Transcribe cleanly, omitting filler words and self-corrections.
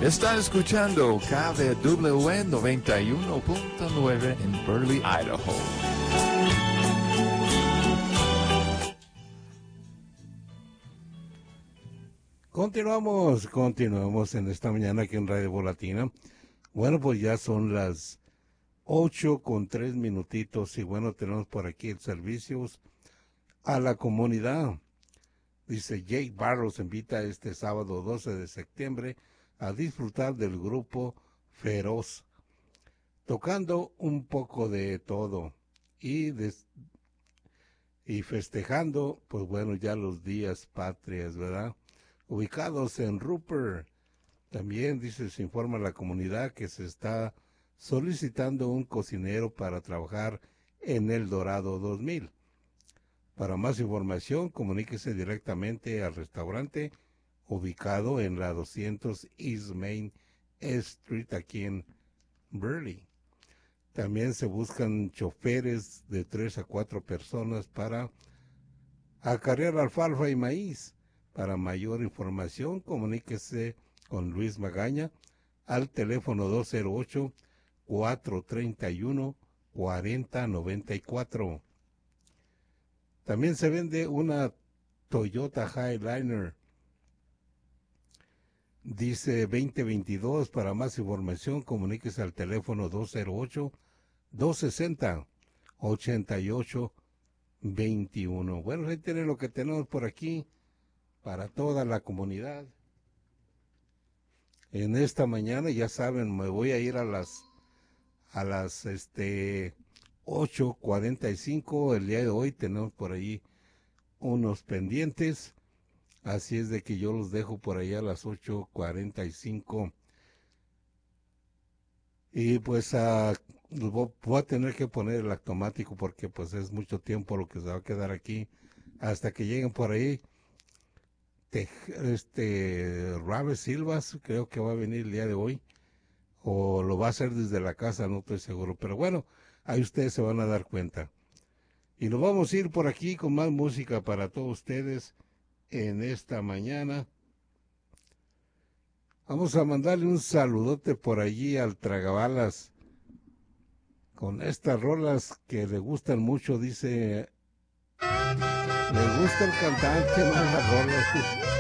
Está escuchando KDWN 91.9 en Burley, Idaho. Continuamos en esta mañana aquí en Radio Volatina. Bueno, pues ya son las 8:03 y bueno, tenemos por aquí el servicios a la comunidad. Dice Jake Barrows invita este sábado 12 de septiembre a disfrutar del grupo Feroz, tocando un poco de todo y festejando, pues bueno, ya los días patrias, ¿verdad? Ubicados en Rupert. También dice, se informa a la comunidad que se está solicitando un cocinero para trabajar en El Dorado 2000. Para más información, comuníquese directamente al restaurante ubicado en la 200 East Main Street aquí en Burley. También se buscan choferes de 3 a 4 personas para acarrear alfalfa y maíz. Para mayor información, comuníquese con Luis Magaña al teléfono 208-431-4094. También se vende una Toyota Highliner, dice 2022. Para más información, comuníquese al teléfono 208-260-8821. Bueno, ahí tiene lo que tenemos por aquí para toda la comunidad. En esta mañana, ya saben, me voy a ir a las 8:45. El día de hoy tenemos por ahí unos pendientes, así es de que yo los dejo por ahí a las 8:45. Y pues voy a tener que poner el automático porque pues es mucho tiempo lo que se va a quedar aquí hasta que lleguen por ahí. Raves Silvas creo que va a venir el día de hoy, o lo va a hacer desde la casa, no estoy seguro, pero bueno, ahí ustedes se van a dar cuenta. Y nos vamos a ir por aquí con más música para todos ustedes en esta mañana. Vamos a mandarle un saludote por allí al Tragabalas con estas rolas que le gustan mucho. Dice, le gusta el cantante, no las rolas.